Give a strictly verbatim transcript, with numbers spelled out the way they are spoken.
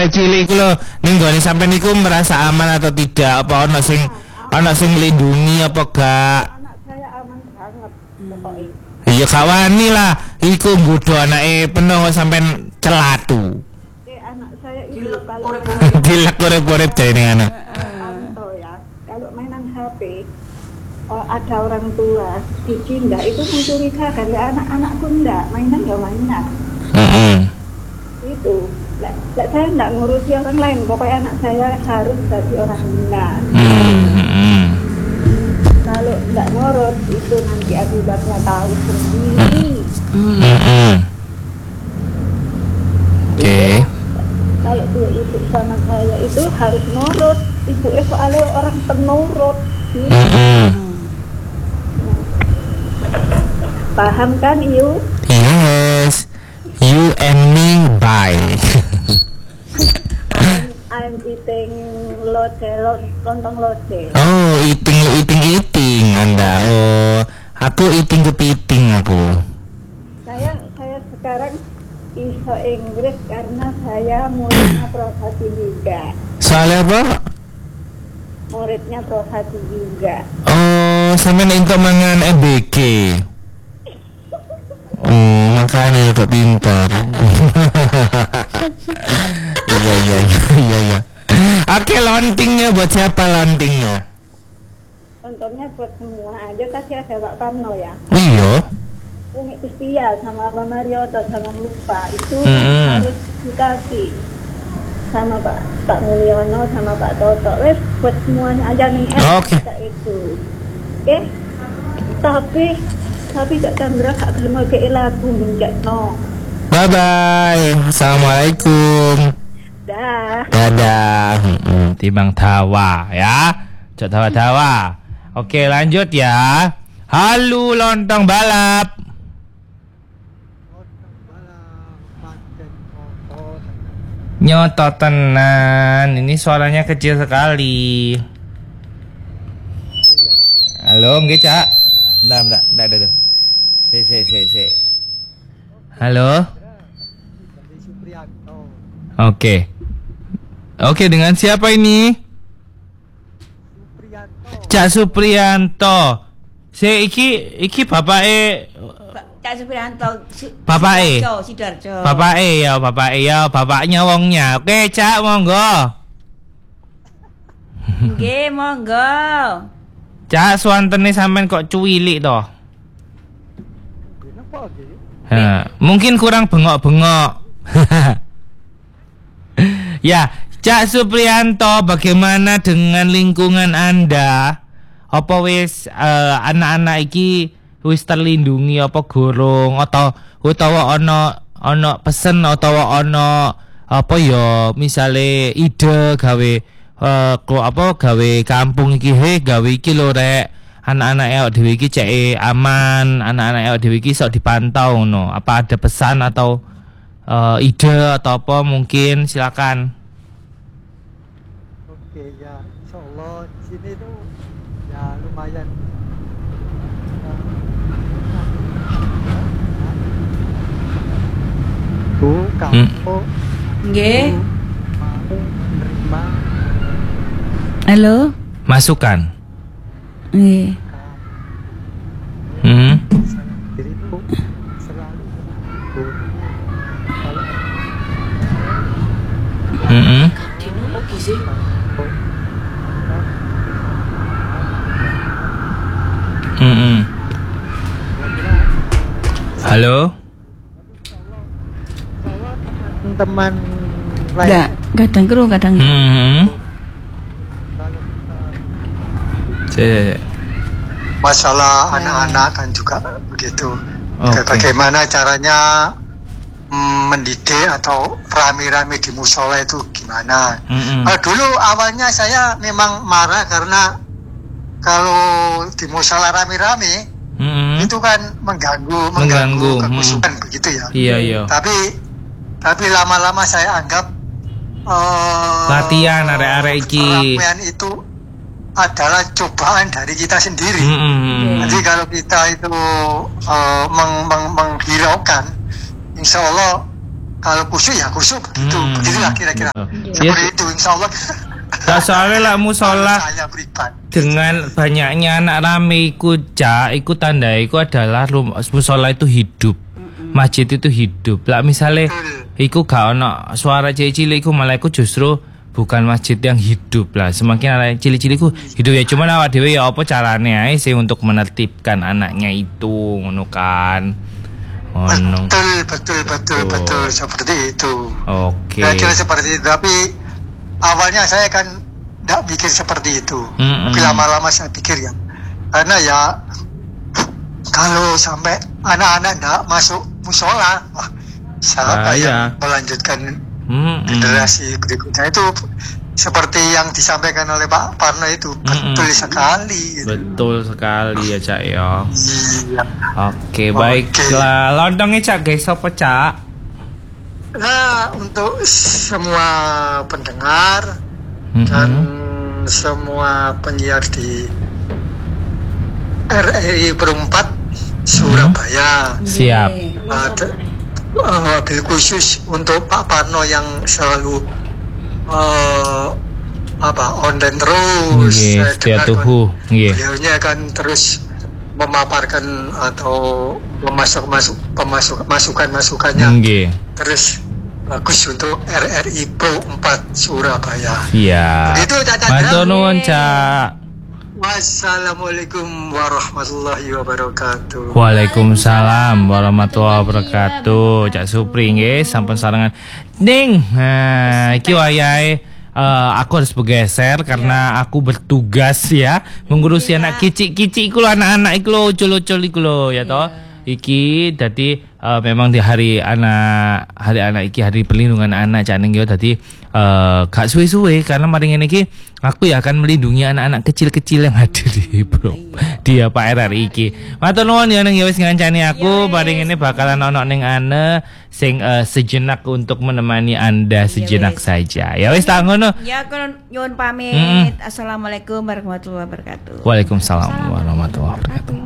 cilik ku lho ning gone sampean niku merasa aman atau tidak? Apa ana sing ana sing melindungi apa gak? Anak saya aman banget pokoknya. Iya gak wani lah iku nggodho anake penuh sampean celatu. Eh, anak saya itu kalau Dilek urip-urip jarene anak. pantau ya, kalau mainan H P oh, ada orang tua ditindak itu mencurigakan ya, anak-anakku enggak mainan ya mainan. Heeh. Itu lah, saya enggak ngurusi orang lain, pokoknya anak saya harus jadi orang benar. Hmm. Kalau enggak nurut itu nanti akibatnya tahu sendiri. Heeh. Oke. Kalau tuh ibu sama saya itu harus nurut, ibu itu adalah orang penurut. Heeh. Paham kan you? Yes. You and me bye. I'm eating lode, lontong lode. Oh, eating eating eating Anda. Oh, aku eating kepiting aku. Saya saya sekarang iso Inggris karena saya muridnya Prof Hadi juga. Soalnya apa? Muridnya Prof Hadi juga. Oh, sampean entuk mangan M B G. Oh, makanya udah pintar. Iya iya iya iya. Oke, launchingnya buat siapa launchingnya? Untungnya buat semua aja, kasih ada Pak Kamno ya. Iya. Umi Kustia sama Pak Marioto sama lupa itu Mm-hmm. harus dikasih sama Pak Pak Mulyono sama Pak Toto. Wes buat semuanya aja nih. Oke. Kita itu. Oke. Tapi tapi Kak Chandra gak gelem ngekeki lagu menjak no. Bye bye. Assalamualaikum. Dah. Dadah. Hmm, timbang tawa ya. Cok tawa-tawa. Oke, lanjut ya. Halo lontong balap. Nyoto tenan. Ini suaranya kecil sekali. Halo, nggih, Cak. Bentar, bentar, bentar, bentar. Si, si, si, si. Halo. Oke. Oke, dengan siapa ini? Cak Supriyanto. Si iki iki bapake Cak Supriyanto. Bapake. Sidoarjo. Bapake ya, bapake ya, bapaknya wongnya. Oke, Cak, monggo. Nggih, monggo. Cak, suantene sampean kok cuwilik to? Ha, mungkin kurang bengok-bengok. Ya, Cak Supriyanto, bagaimana dengan lingkungan Anda? Apa wis uh, anak-anak iki wis terlindungi apa gorong atau utawa ana ana pesen utawa ana apa ya misale ide gawe uh, kok apa gawe kampung iki he gawe iki lho rek anak-anak awak dhewe iki cek aman, anak-anak awak dhewe iki sok dipantau ngono. Apa ada pesan atau uh, ide atau apa mungkin silakan. Oke ya, insyaallah di sini tuh ya lumayan. Tuh kamu Nggih. mau menerima Halo. Masukan. Nggih. Hmm. diriku selalu menunggu kalau Heeh. Heeh. Halo. teman-teman lain Enggak, kadang kru kadang. Hmm. Si. Masalah anak-anak kan juga begitu. Oke. Bagaimana caranya mm, mendidik atau rame-rame di musola itu gimana? Mm-mm. Uh, dulu awalnya saya memang marah karena kalau di musola rame-rame Mm-mm. itu kan mengganggu, Mengganggu, mengganggu mm. kekusuhan begitu ya. Iya iya. Tapi tapi lama-lama saya anggap uh, Latihan arek-arek iki. keramaian itu adalah cobaan dari kita sendiri. Mm-mm. Jadi kalau kita itu uh, meng, meng, menghiraukan, insya Allah kalau kusuk ya kusuk begitu, Hmm. begitulah kira-kira. Oh. Seperti Ya, itu, insya Allah. tak soalnya lah musola Saya pribadi. dengan banyaknya anak rame iku cak, iku tanda iku adalah rum, musola itu hidup, masjid itu hidup. Lah misalnya iku gak ono suara cilik-cilik iku malah iku justru bukan masjid yang hidup lah. Semakin anak cilik-cilik iku hidup ya, cuman awak dhewe ya apa carane ae sih untuk menertibkan anaknya itu, ngono kan. Ono. Betul, betul, betul, Betul. betul, seperti itu. Oke. Kira-kira seperti itu, tapi awalnya saya kan tidak pikir seperti itu. Mm-mm. Tapi lama-lama saya pikir ya, karena ya kalau sampai anak-anak tidak masuk musola, wah, siapa Bahaya. yang melanjutkan Mm-mm. generasi berikutnya itu seperti yang disampaikan oleh Pak Parno itu Mm-mm. betul sekali. Gitu. Betul sekali ya cak ya. Iya. Oke, baiklah. Lontongnya cak guys, apa cak? Nah, untuk semua pendengar dan Mm-mm. semua penyiar di R R I Perempat Surabaya, Siap. uh, te- uh, wabil khusus untuk Pak Parno yang selalu uh, apa online terus. Nggih, Saya setia dengar tuhu. Nggih. beliaunya kan terus memaparkan atau memasuk masuk pemasuk masukan masukannya Nggih. terus bagus untuk R R I Pro empat Surabaya. Iya. Begitu, Cak Chandra. Matur nuwun cak. Wassalamualaikum warahmatullahi wabarakatuh. Waalaikumsalam warahmatullahi wabarakatuh. Cak Supri nggih sampun sarangan. Ding. Nah, iki wayahe eh, aku harus bergeser karena aku bertugas ya mengurusi anak kicik-kicik iku lho, anak-anak iku lho, ucul-ucul iku lho ya toh. Iki dadi eh, memang di hari anak hari anak iki hari perlindungan anak Cak Ning yo dadi eh, gak suwe-suwe karena mari ngene iki aku ya akan melindungi anak-anak kecil-kecil yang hadir di bro dia Pak R R I iki. Matur nuwun ya ning ya wis ngancani aku mari ngene bakalan ono ning ane sing eh, sejenak untuk menemani Anda sejenak wis. saja. Ya wis tak ngono. Ya aku nyuwun pamit. Mm-mm. Assalamualaikum warahmatullahi wabarakatuh. Waalaikumsalam warahmatullahi wabarakatuh.